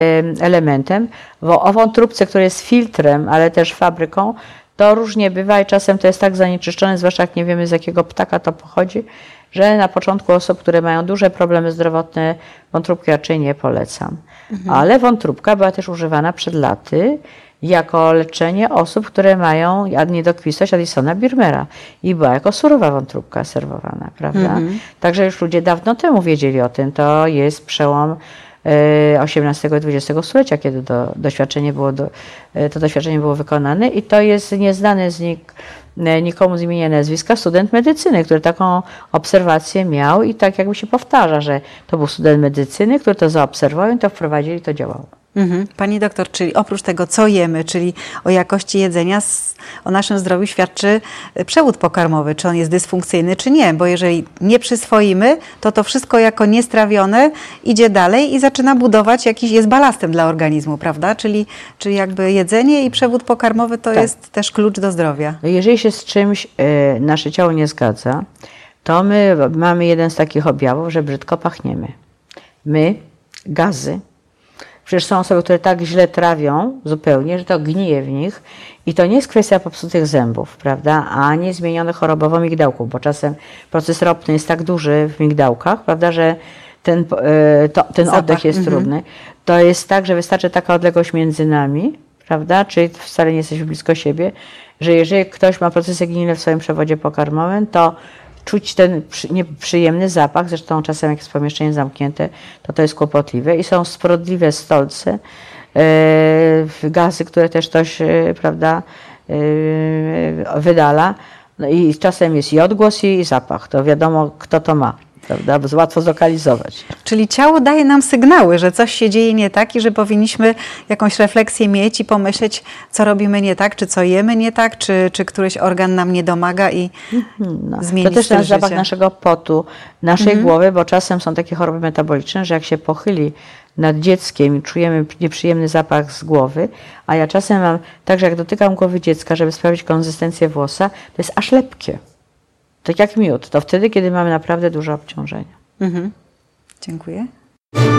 elementem. O wątróbce, która jest filtrem, ale też fabryką, to różnie bywa i czasem to jest tak zanieczyszczone, zwłaszcza jak nie wiemy, z jakiego ptaka to pochodzi, że na początku osób, które mają duże problemy zdrowotne, wątróbki raczej nie polecam. Ale wątróbka była też używana przed laty jako leczenie osób, które mają niedokwistość Addisona Birmera. I była jako surowa wątróbka serwowana, prawda? Także już ludzie dawno temu wiedzieli o tym. To jest przełom XVIII i XX stulecia, kiedy to doświadczenie było wykonane i to jest nieznany nikomu z imienia nazwiska student medycyny, który taką obserwację miał i tak jakby się powtarza, że to był student medycyny, który to zaobserwował i to wprowadzili i to działało. Pani doktor, czyli oprócz tego, co jemy, czyli o jakości jedzenia, o naszym zdrowiu świadczy przewód pokarmowy, czy on jest dysfunkcyjny, czy nie, bo jeżeli nie przyswoimy, to wszystko jako niestrawione idzie dalej i zaczyna budować jest balastem dla organizmu, prawda? Czyli jakby jedzenie i przewód pokarmowy to jest też klucz do zdrowia. No jeżeli się z czymś nasze ciało nie zgadza, to my mamy jeden z takich objawów, że brzydko pachniemy. Gazy. Przecież są osoby, które tak źle trawią zupełnie, że to gnije w nich i to nie jest kwestia popsutych zębów, prawda, ani zmienionych chorobowo migdałków, bo czasem proces ropny jest tak duży w migdałkach, prawda, że ten oddech jest trudny. To jest tak, że wystarczy taka odległość między nami, prawda, czyli wcale nie jesteśmy blisko siebie, że jeżeli ktoś ma procesy gnilne w swoim przewodzie pokarmowym, to czuć ten nieprzyjemny zapach, zresztą czasem jak jest pomieszczenie zamknięte, to jest kłopotliwe i są sprodliwe stolce, gazy, które też ktoś, prawda, wydala. No i czasem jest i odgłos i zapach, to wiadomo kto to ma, prawda, bo łatwo zlokalizować. Czyli ciało daje nam sygnały, że coś się dzieje nie tak i że powinniśmy jakąś refleksję mieć i pomyśleć, co robimy nie tak, czy co jemy nie tak, czy któryś organ nam nie domaga i zmienić to też ten zapach życia. naszego potu, naszej głowy, bo czasem są takie choroby metaboliczne, że jak się pochyli nad dzieckiem i czujemy nieprzyjemny zapach z głowy, a ja czasem mam tak, że jak dotykam głowy dziecka, żeby sprawdzić konsystencję włosa, to jest aż lepkie. Tak jak miód. To wtedy, kiedy mamy naprawdę duże obciążenia. Dziękuję.